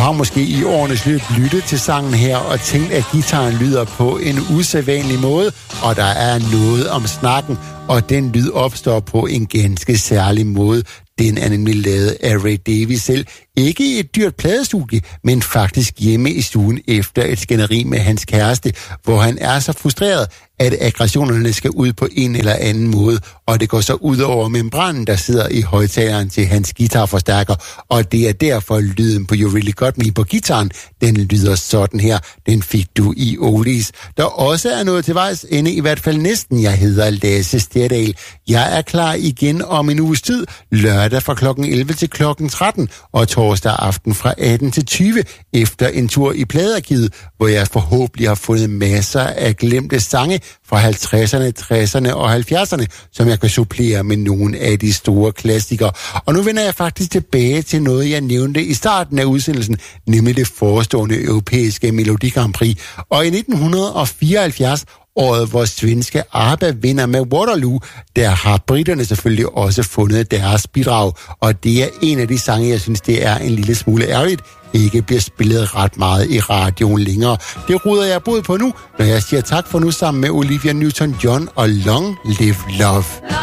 har måske i årenes løb lyttet til sangen her og tænkt, at gitaren lyder på en usædvanlig måde, og der er noget om snakken, og den lyd opstår på en ganske særlig måde. Den er nemlig lavet af Ray Davies selv. Ikke i et dyrt pladestudie, men faktisk hjemme i stuen efter et skænderi med hans kæreste, hvor han er så frustreret, at aggressionerne skal ud på en eller anden måde, og det går så ud over membranen, der sidder i højtaleren til hans guitarforstærker, og det er derfor lyden på You Really Got Me på gitaren, den lyder sådan her. Den fik du i Oldies. Der også er noget til vejs ende, i hvert fald næsten. Jeg hedder Lasse Stjerdal. Jeg er klar igen om en uges tid, lørdag fra kl. 11 til kl. 13, og torsdag aften fra 18 til 20, efter en tur i pladearkivet, hvor jeg forhåbentlig har fundet masser af glemte sange fra 50'erne, 60'erne og 70'erne, som jeg kan supplere med nogle af de store klassikere. Og nu vender jeg faktisk tilbage til noget, jeg nævnte i starten af udsendelsen, nemlig det forestående europæiske Melodi Grand Prix. Og i 1974, året hvor svenske ABBA vinder med Waterloo, der har briterne selvfølgelig også fundet deres bidrag. Og det er en af de sange, jeg synes, det er en lille smule ærgerligt, ikke bliver spillet ret meget i radioen længere. Det ruder jeg både på nu, når jeg siger tak for nu sammen med Olivia Newton-John og Long Live Love.